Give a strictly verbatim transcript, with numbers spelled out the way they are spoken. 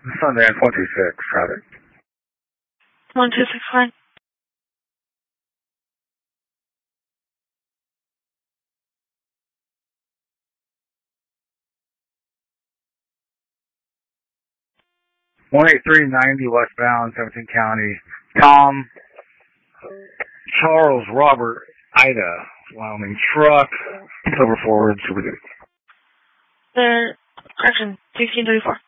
Sunday one two six, traffic. one two six, fine. one eight three ninety westbound, seventeen County. Tom, Charles, Robert, Ida, Wyoming truck. Over forward, super good. There, correction, sixteen thirty-four.